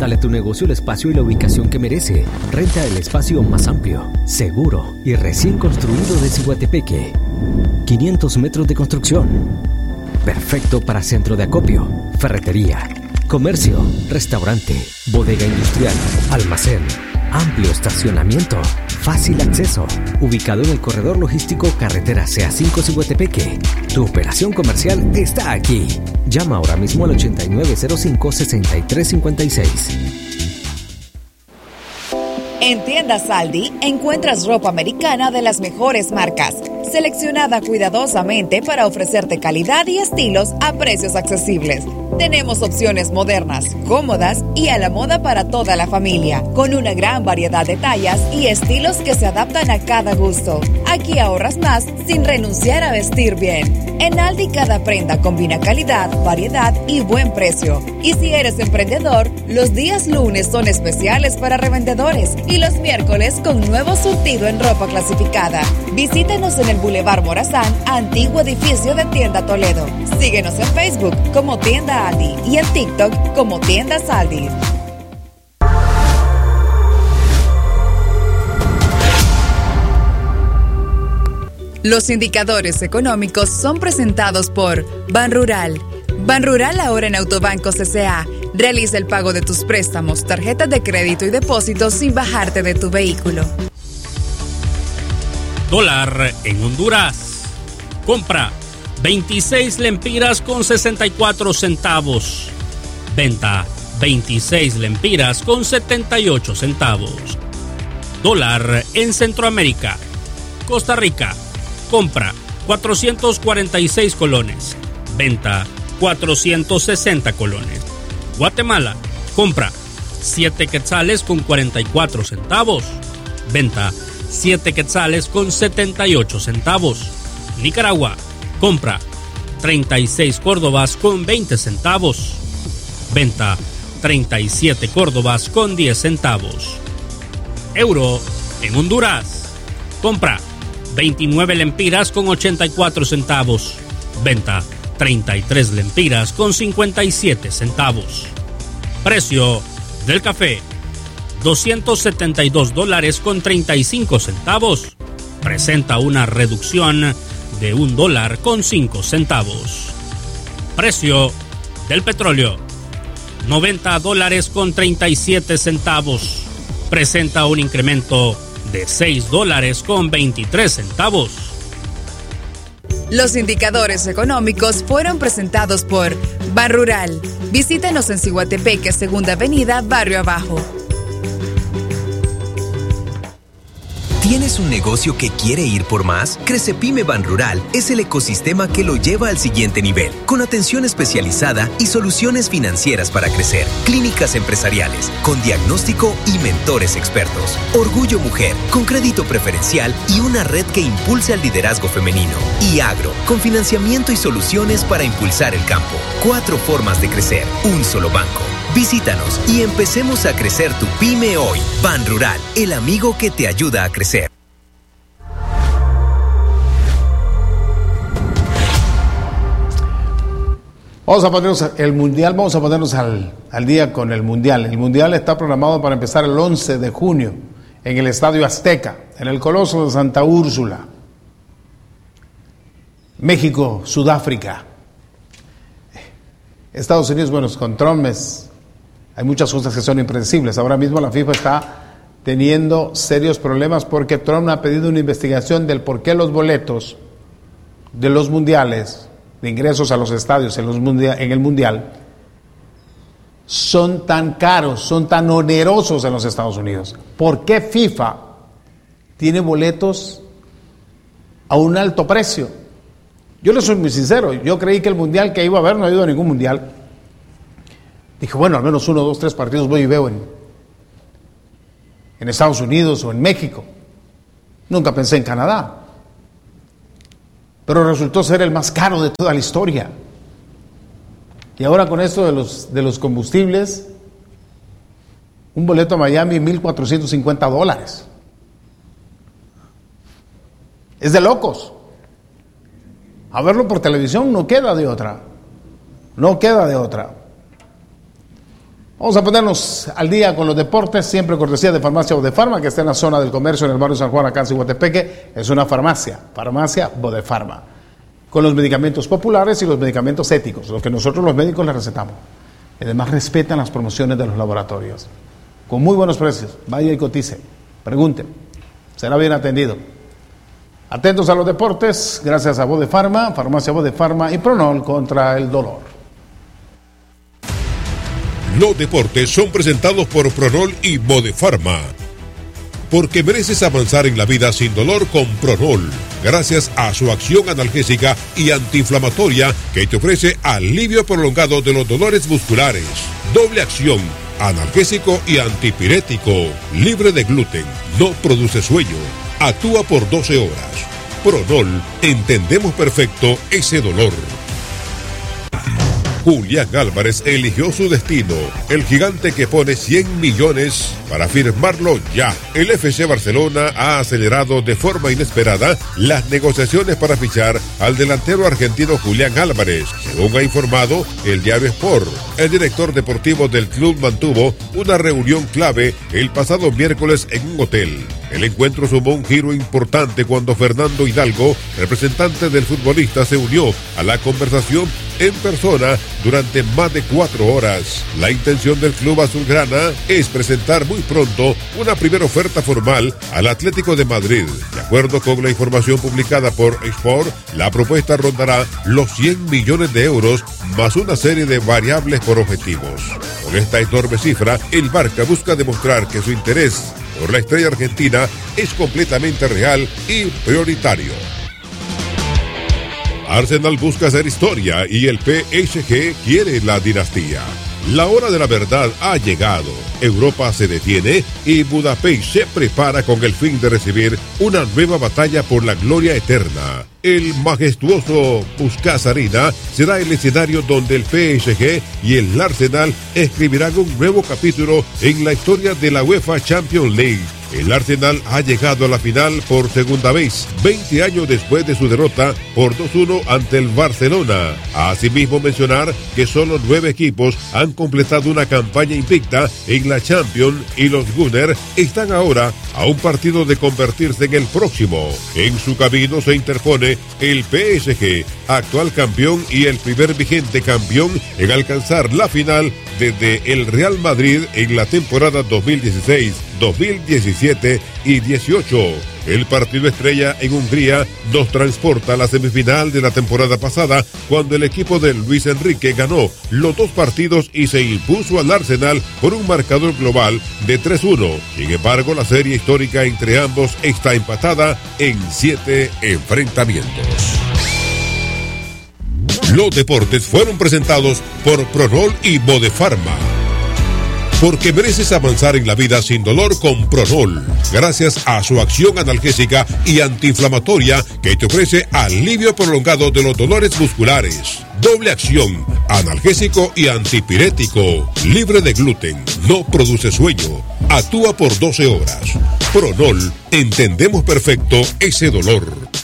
Dale a tu negocio el espacio y la ubicación que merece. Renta el espacio más amplio, seguro y recién construido de Ciguatepeque. 500 metros de construcción. Perfecto para centro de acopio, ferretería, comercio, restaurante, bodega industrial, almacén, amplio estacionamiento, fácil acceso. Ubicado en el corredor logístico carretera CA5 Ciguatepeque. Tu operación comercial está aquí. Llama ahora mismo al 8905-6356. En Tiendas Aldi encuentras ropa americana de las mejores marcas, seleccionada cuidadosamente para ofrecerte calidad y estilos a precios accesibles. Tenemos opciones modernas, cómodas y a la moda para toda la familia, con una gran variedad de tallas y estilos que se adaptan a cada gusto. Aquí ahorras más sin renunciar a vestir bien. En Aldi cada prenda combina calidad, variedad y buen precio. Y si eres emprendedor, los días lunes son especiales para revendedores y los miércoles con nuevo surtido en ropa clasificada. Visítenos en el Boulevard Morazán, antiguo edificio de Tienda Toledo. Síguenos en Facebook como Tienda Aldi y en TikTok como Tiendas Aldi. Los indicadores económicos son presentados por Banrural. Banrural ahora en Autobanco CCA. Realiza el pago de tus préstamos, tarjetas de crédito y depósitos sin bajarte de tu vehículo. Dólar en Honduras. Compra 26 lempiras con 64 centavos. Venta 26 lempiras con 78 centavos. Dólar en Centroamérica. Costa Rica. Compra 446 colones. Venta 460 colones. Guatemala. Compra 7 quetzales con 44 centavos. Venta 7 quetzales con 78 centavos. Nicaragua. Compra 36 córdobas con 20 centavos. Venta 37 córdobas con 10 centavos. Euro en Honduras. Compra 29 lempiras con 84 centavos. Venta 33 lempiras con 57 centavos. Precio del café: $272 con 35 centavos. Presenta una reducción de $1 con 5 centavos. Precio del petróleo: $90 con 37 centavos. Presenta un incremento de $6 con 23 centavos. Los indicadores económicos fueron presentados por Banrural. Visítenos en Ciguatepeque, Segunda Avenida, Barrio Abajo. ¿Tienes un negocio que quiere ir por más? Crecepyme Banrural es el ecosistema que lo lleva al siguiente nivel, con atención especializada y soluciones financieras para crecer, clínicas empresariales, con diagnóstico y mentores expertos, Orgullo Mujer, con crédito preferencial y una red que impulse al liderazgo femenino, y Agro, con financiamiento y soluciones para impulsar el campo. 4 formas de crecer, un solo banco. Visítanos y empecemos a crecer tu pyme hoy. Banrural, el amigo que te ayuda a crecer. Vamos a ponernos el Mundial, vamos a ponernos al día con el Mundial. El Mundial está programado para empezar el 11 de junio en el Estadio Azteca, en el Coloso de Santa Úrsula. México, Sudáfrica. Estados Unidos, bueno, con Trump hay muchas cosas que son impredecibles. Ahora mismo la FIFA está teniendo serios problemas porque Trump ha pedido una investigación del por qué los boletos de los mundiales, de ingresos a los estadios en el mundial, son tan caros, son tan onerosos en los Estados Unidos. ¿Por qué FIFA tiene boletos a un alto precio? Yo le soy muy sincero, yo creí que el mundial que iba a haber, no ha ido a ningún mundial. Dije, bueno, al menos 1, 2, 3 partidos voy y veo en Estados Unidos o en México. Nunca pensé en Canadá. Pero resultó ser el más caro de toda la historia. Y ahora con esto de los combustibles, un boleto a Miami, $1,450. Es de locos. A verlo por televisión no queda de otra. No queda de otra. Vamos a ponernos al día con los deportes, siempre cortesía de Farmacia Bodefarma, que está en la zona del comercio en el barrio San Juan, acá en Ciguatepeque. Es una farmacia Bodefarma, con los medicamentos populares y los medicamentos éticos, los que nosotros los médicos les recetamos. Además respetan las promociones de los laboratorios, con muy buenos precios. Vaya y cotice, pregunte, será bien atendido. Atentos a los deportes, gracias a Bodefarma, Farmacia Bodefarma y Pronol contra el dolor. Los deportes son presentados por Pronol y Bodefarma. Porque mereces avanzar en la vida sin dolor con Pronol, gracias a su acción analgésica y antiinflamatoria que te ofrece alivio prolongado de los dolores musculares. Doble acción, analgésico y antipirético, libre de gluten, no produce sueño, actúa por 12 horas. Pronol, entendemos perfecto ese dolor. Julián Álvarez eligió su destino, el gigante que pone 100 millones para firmarlo ya. El FC Barcelona ha acelerado de forma inesperada las negociaciones para fichar al delantero argentino Julián Álvarez. Según ha informado el diario Sport, el director deportivo del club mantuvo una reunión clave el pasado miércoles en un hotel. El encuentro sumó un giro importante cuando Fernando Hidalgo, representante del futbolista, se unió a la conversación en persona durante más de 4 horas. La intención del club azulgrana es presentar muy pronto una primera oferta formal al Atlético de Madrid. De acuerdo con la información publicada por Sport, la propuesta rondará los 100 millones de euros más una serie de variables por objetivos. Con esta enorme cifra, el Barça busca demostrar que su interés por la estrella argentina es completamente real y prioritario. Arsenal busca hacer historia y el PSG quiere la dinastía. La hora de la verdad ha llegado. Europa se detiene y Budapest se prepara con el fin de recibir una nueva batalla por la gloria eterna. El majestuoso Puskás Arena será el escenario donde el PSG y el Arsenal escribirán un nuevo capítulo en la historia de la UEFA Champions League. El Arsenal ha llegado a la final por segunda vez, 20 años después de su derrota por 2-1 ante el Barcelona. Asimismo mencionar que solo 9 equipos han completado una campaña invicta en la Champions y los Gunners están ahora a un partido de convertirse en el próximo. En su camino se interpone el PSG, actual campeón y el primer vigente campeón en alcanzar la final desde el Real Madrid en la temporada 2016, 2017 y 18. El partido estrella en Hungría nos transporta a la semifinal de la temporada pasada, cuando el equipo de Luis Enrique ganó los 2 partidos y se impuso al Arsenal por un marcador global de 3-1. Sin embargo, la serie histórica entre ambos está empatada en 7 enfrentamientos. Los deportes fueron presentados por Pronol y Bodefarma. Porque mereces avanzar en la vida sin dolor con Pronol, gracias a su acción analgésica y antiinflamatoria que te ofrece alivio prolongado de los dolores musculares. Doble acción, analgésico y antipirético, libre de gluten, no produce sueño, actúa por 12 horas. Pronol, entendemos perfecto ese dolor.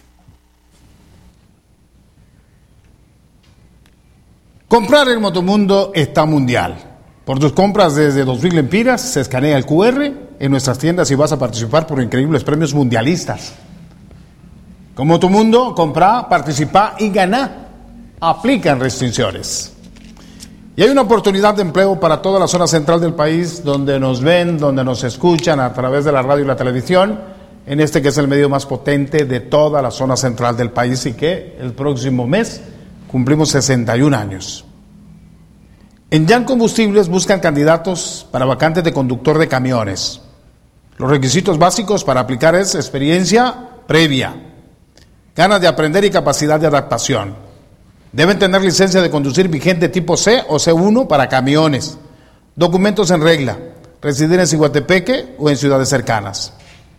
Comprar en Motomundo está mundial. Por tus compras desde 2.000 lempiras se escanea el QR en nuestras tiendas y vas a participar por increíbles premios mundialistas. Con Motomundo, compra, participa y gana. Aplican restricciones. Y hay una oportunidad de empleo para toda la zona central del país, donde nos ven, donde nos escuchan a través de la radio y la televisión, en este que es el medio más potente de toda la zona central del país y que el próximo mes cumplimos 61 años. En Yan Combustibles buscan candidatos para vacantes de conductor de camiones. Los requisitos básicos para aplicar es experiencia previa, ganas de aprender y capacidad de adaptación. Deben tener licencia de conducir vigente tipo C o C1 para camiones, documentos en regla, residir en Ciguatepeque o en ciudades cercanas.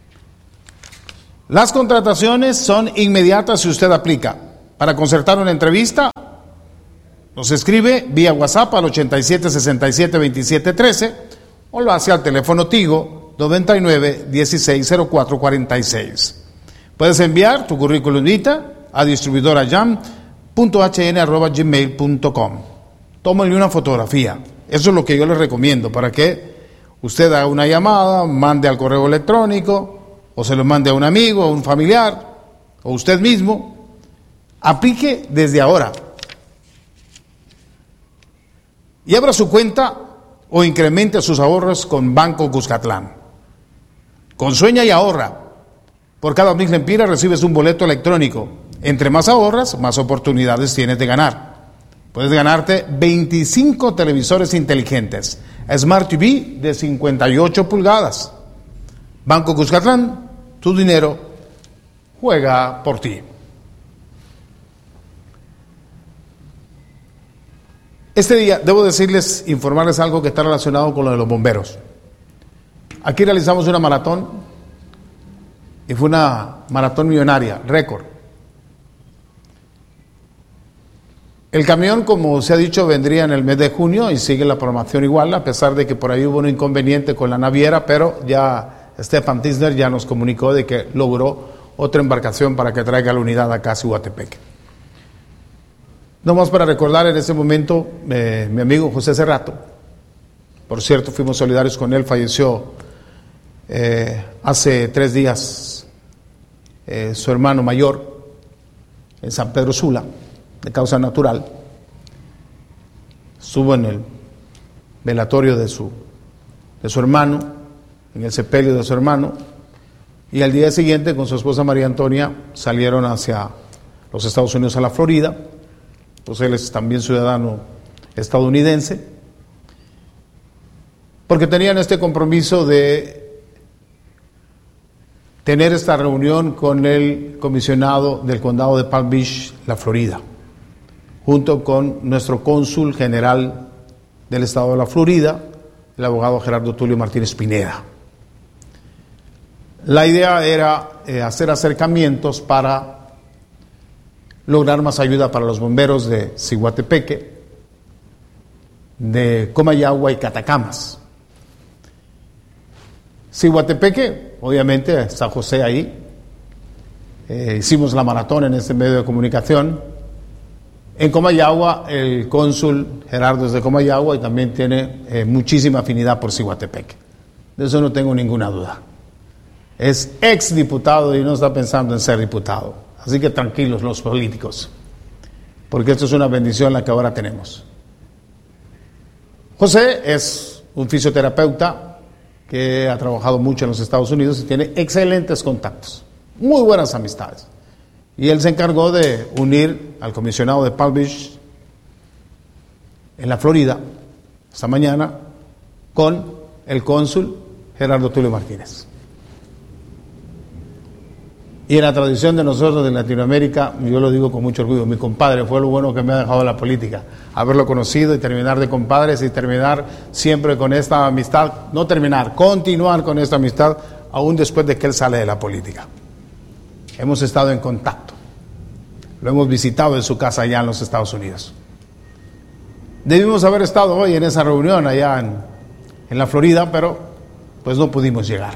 Las contrataciones son inmediatas si usted aplica. Para concertar una entrevista, nos escribe vía WhatsApp al 87672713 o lo hace al teléfono Tigo 99160446. Puedes enviar tu currículum vitae a distribuidorayam.hn@gmail.com. Tómale una fotografía, Eso es lo que yo les recomiendo, para que usted haga una llamada, mande al correo electrónico, o se lo mande a un amigo, a un familiar, o usted mismo. Aplique desde ahora. Y abra su cuenta o incremente sus ahorros con Banco Cuscatlán. Con Sueña y Ahorra. Por cada 1,000 lempiras recibes un boleto electrónico. Entre más ahorras, más oportunidades tienes de ganar. Puedes ganarte 25 televisores inteligentes, Smart TV de 58 pulgadas. Banco Cuscatlán, tu dinero juega por ti. Este día debo decirles, informarles algo que está relacionado con lo de los bomberos. Aquí realizamos una maratón y fue una maratón millonaria, récord. El camión, como se ha dicho, vendría en el mes de junio y sigue la programación igual, a pesar de que por ahí hubo un inconveniente con la naviera, pero ya Stefan Tisner ya nos comunicó de que logró otra embarcación para que traiga la unidad acá a Siguatepeque. No más para recordar en ese momento, mi amigo José Cerrato, por cierto, fuimos solidarios con él, falleció hace 3 días su hermano mayor en San Pedro Sula, de causa natural. Estuvo en el velatorio de su hermano, en el sepelio de su hermano, y al día siguiente con su esposa María Antonia salieron hacia los Estados Unidos, a la Florida. Pues él es también ciudadano estadounidense, porque tenían este compromiso de tener esta reunión con el comisionado del condado de Palm Beach, la Florida, junto con nuestro cónsul general del estado de la Florida, el abogado Gerardo Tulio Martínez Pineda. La idea era hacer acercamientos para lograr más ayuda para los bomberos de Siguatepeque, de Comayagua y Catacamas. Siguatepeque, obviamente, está José ahí. Hicimos la maratón en este medio de comunicación. En Comayagua, el cónsul Gerardo es de Comayagua y también tiene muchísima afinidad por Siguatepeque. De eso no tengo ninguna duda. Es exdiputado y no está pensando en ser diputado. Así que tranquilos los políticos, porque esto es una bendición la que ahora tenemos. José es un fisioterapeuta que ha trabajado mucho en los Estados Unidos y tiene excelentes contactos, muy buenas amistades. Y él se encargó de unir al comisionado de Palm Beach en la Florida esta mañana con el cónsul Gerardo Tulio Martínez. Y en la tradición de nosotros de Latinoamérica, yo lo digo con mucho orgullo, mi compadre fue lo bueno que me ha dejado la política, haberlo conocido y terminar de compadres y terminar siempre con esta amistad, no terminar, continuar con esta amistad aún después de que él sale de la política. Hemos estado en contacto, lo hemos visitado en su casa allá en los Estados Unidos. Debimos haber estado hoy en esa reunión allá en la Florida, pero pues no pudimos llegar.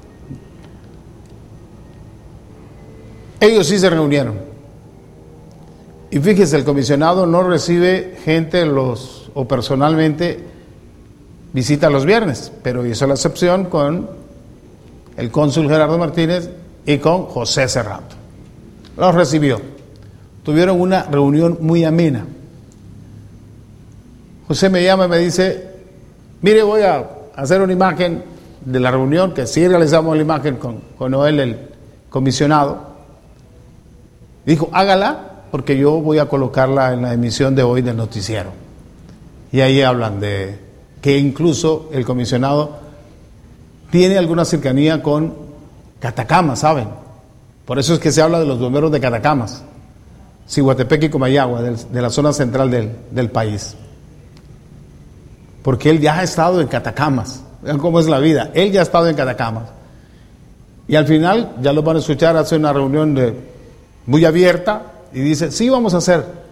Ellos sí se reunieron. Y fíjese, el comisionado no recibe gente o personalmente visita los viernes, pero hizo la excepción con el cónsul Gerardo Martínez y con José Cerrato. Los recibió. Tuvieron una reunión muy amena. José me llama y me dice, mire, voy a hacer una imagen de la reunión, que sí realizamos la imagen con Noel, el comisionado. Dijo, hágala, porque yo voy a colocarla en la emisión de hoy del noticiero. Y ahí hablan de que incluso el comisionado tiene alguna cercanía con Catacamas, ¿saben? Por eso es que se habla de los bomberos de Catacamas, Siguatepeque y Comayagua, de la zona central del país. Porque él ya ha estado en Catacamas. Vean cómo es la vida. Él ya ha estado en Catacamas. Y al final, ya lo van a escuchar, hace una reunión muy abierta y dice, sí, vamos a hacer